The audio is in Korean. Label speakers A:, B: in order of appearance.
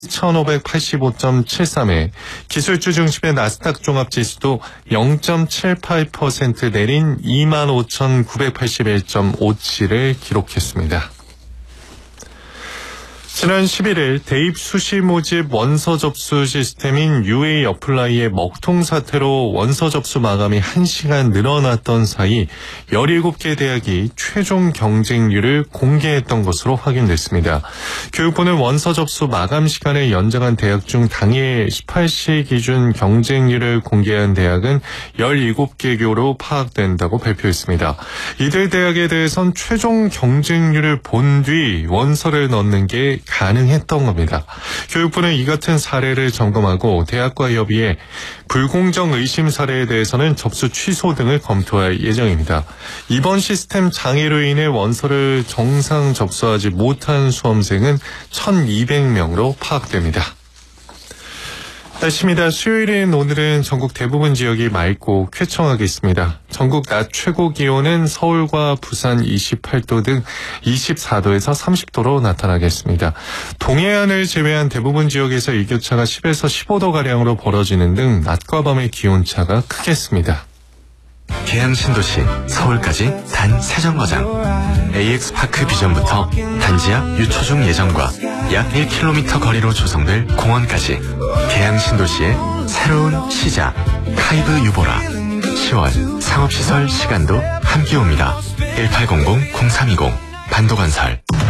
A: 1585.73에 기술주 중심의 나스닥 종합지수도 0.78% 내린 25,981.57을 기록했습니다. 지난 11일 대입 수시 모집 원서 접수 시스템인 UA 어플라이의 먹통 사태로 원서 접수 마감이 1시간 늘어났던 사이 17개 대학이 최종 경쟁률을 공개했던 것으로 확인됐습니다. 교육부는 원서 접수 마감 시간을 연장한 대학 중 당일 18시 기준 경쟁률을 공개한 대학은 17개교로 파악된다고 발표했습니다. 이들 대학에 대해선 최종 경쟁률을 본 뒤 원서를 넣는 게 가능했던 겁니다. 교육부는 이 같은 사례를 점검하고 대학과 협의해 불공정 의심 사례에 대해서는 접수 취소 등을 검토할 예정입니다. 이번 시스템 장애로 인해 원서를 정상 접수하지 못한 수험생은 1,200명으로 파악됩니다. 날씨입니다. 수요일인 오늘은 전국 대부분 지역이 맑고 쾌청하겠습니다. 전국 낮 최고 기온은 서울과 부산 28도 등 24도에서 30도로 나타나겠습니다. 동해안을 제외한 대부분 지역에서 일교차가 10에서 15도가량으로 벌어지는 등 낮과 밤의 기온차가 크겠습니다.
B: 계양 신도시 서울까지 단 3정거장 AX파크 비전부터 단지 앞 유초중 예정과 약 1km 거리로 조성될 공원까지 계양 신도시의 새로운 시작 카이브 유보라 10월 상업시설 시간도 함께 옵니다. 1800-0320 반도건설